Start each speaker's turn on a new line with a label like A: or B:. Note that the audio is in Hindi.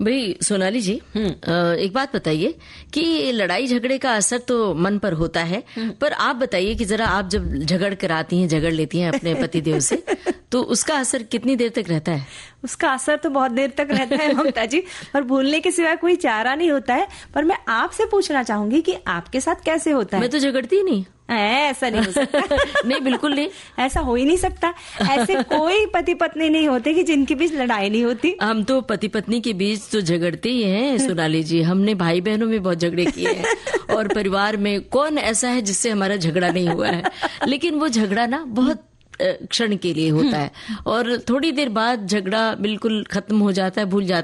A: भाई सोनाली जी, एक बात बताइए कि लड़ाई झगड़े का असर तो मन पर होता है, पर आप बताइए कि जरा आप जब झगड़ कर आती हैं, झगड़ लेती हैं अपने पतिदेव से, तो उसका असर कितनी देर तक रहता है?
B: उसका असर तो बहुत देर तक रहता है ममता जी, पर भूलने के सिवाय कोई चारा नहीं होता है। पर मैं आपसे पूछना चाहूंगी कि आपके साथ कैसे होता है?
A: मैं तो झगड़ती ही नहीं।
B: ऐसा नहीं हो सकता।
A: नहीं, बिल्कुल नहीं,
B: ऐसा हो ही नहीं सकता। ऐसे कोई पति पत्नी नहीं होते कि जिनके बीच लड़ाई नहीं होती।
A: हम तो पति पत्नी के बीच तो झगड़ते ही हैं सोनाली जी। हमने भाई बहनों में बहुत झगड़े किए हैं और परिवार में कौन ऐसा है जिससे हमारा झगड़ा नहीं हुआ है। लेकिन वो झगड़ा ना बहुत क्षण के लिए होता है और थोड़ी देर बाद झगड़ा बिल्कुल खत्म हो जाता है, भूल जाता है।